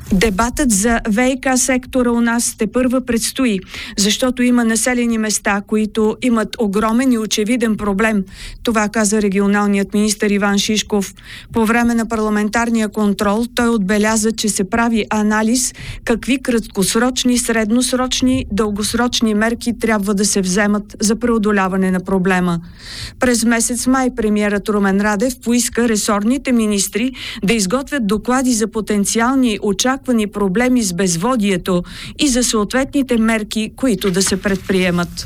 Дебатът за ВиК сектора у нас тепърва предстои, защото има населени места, които имат огромен и очевиден проблем. Това каза регионалният министър Иван Шишков. По време на парламентарния контрол той отбеляза, че се прави анализ какви краткосрочни, средносрочни, дългосрочни мерки трябва да се вземат за преодоляване на проблема. През месец май премиерът Румен Радев поиска ресорните министри да изготвят доклади за потенциални очаквани проблеми с безводието и за съответните мерки, които да се предприемат.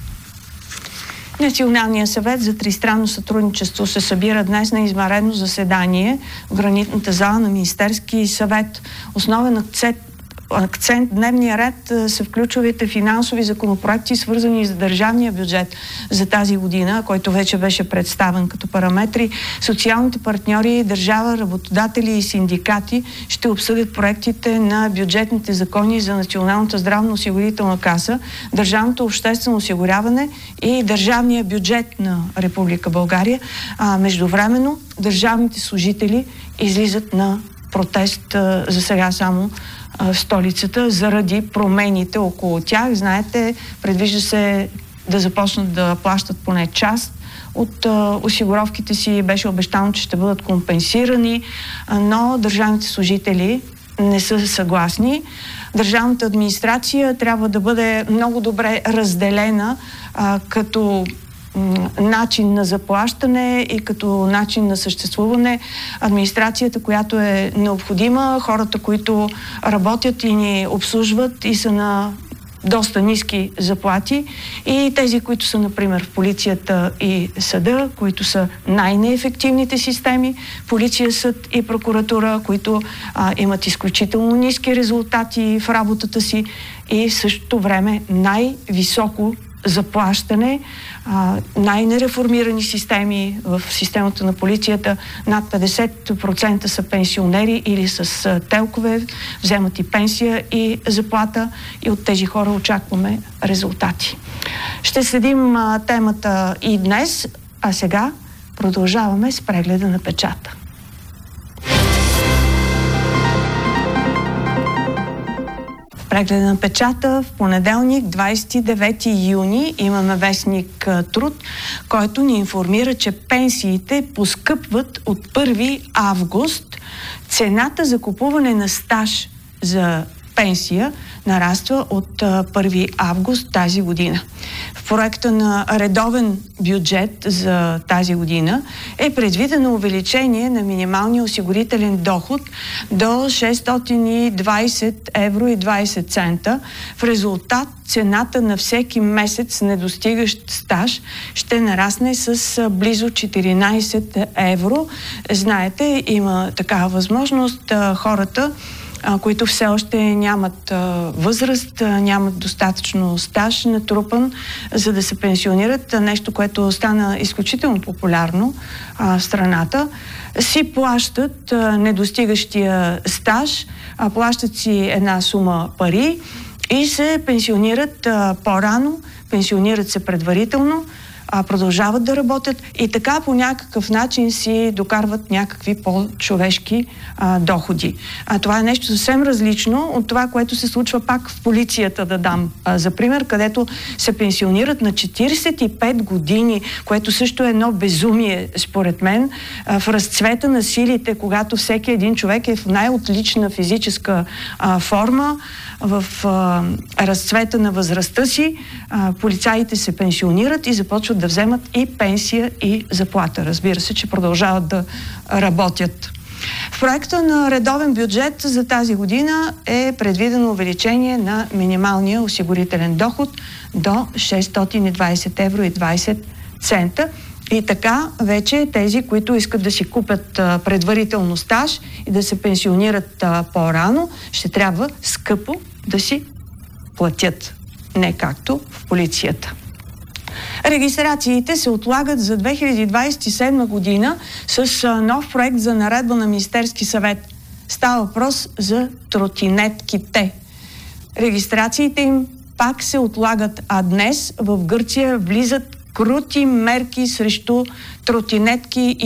Националният съвет за тристранно сътрудничество се събира днес на извънредно заседание в гранитната зала на Министерския съвет. Основен акцент в дневния ред са ключовите финансови законопроекти, свързани с държавния бюджет за тази година, който вече беше представен като параметри. Социалните партньори, държава, работодатели и синдикати ще обсъдят проектите на бюджетните закони за Националната здравноосигурителна каса, държавното обществено осигуряване и държавния бюджет на Република България. Междувременно държавните служители излизат на протест за сега само в столицата заради промените около тях. Знаете, предвижда се да започнат да плащат поне част от осигуровките си. Беше обещано, че ще бъдат компенсирани, но държавните служители не са съгласни. Държавната администрация трябва да бъде много добре разделена като начин на заплащане и като начин на съществуване. Администрацията, която е необходима, хората, които работят и ни обслужват и са на доста ниски заплати, и тези, които са, например, в полицията и съда, които са най-неефективните системи, полиция, съд и прокуратура, които имат изключително ниски резултати в работата си и в същото време най-високо заплащане, най-нереформирани системи в системата на полицията. Над 50% са пенсионери или с телкове, вземат и пенсия и заплата, и от тези хора очакваме резултати. Ще следим темата и днес, а сега продължаваме с прегледа на печата. Прегледа на печата в понеделник, 29 юни, имаме вестник Труд, който ни информира, че пенсиите поскъпват от 1 август. Цената за купуване на стаж за пенсия нараства от 1 август тази година. В проекта на редовен бюджет за тази година е предвидено увеличение на минималния осигурителен доход до 620 евро и 20 цента. В резултат цената на всеки месец недостигащ стаж ще нарасне с близо 14 евро. Знаете, има такава възможност хората, които все още нямат възраст, нямат достатъчно стаж натрупан, за да се пенсионират, нещо, което стана изключително популярно в страната, си плащат недостигащия стаж, плащат си една сума пари и се пенсионират по-рано, пенсионират се предварително, продължават да работят и така по някакъв начин си докарват някакви по-човешки доходи. Това е нещо съвсем различно от това, което се случва пак в полицията, да дам за пример, където се пенсионират на 45 години, което също е едно безумие, според мен, в разцвета на силите, когато всеки един човек е в най-отлична физическа форма, в разцвета на възрастта си, полицаите се пенсионират и започват да вземат и пенсия, и заплата. Разбира се, че продължават да работят. В проекта на редовен бюджет за тази година е предвидено увеличение на минималния осигурителен доход до 620 евро и 20 цента. И така вече тези, които искат да си купят предварително стаж и да се пенсионират по-рано, ще трябва скъпо да си платят. Не както в полицията. Регистрациите се отлагат за 2027 година с нов проект за наредба на Министерски съвет. Става въпрос за тротинетките. Регистрациите им пак се отлагат, а днес в Гърция влизат крути мерки срещу тротинетки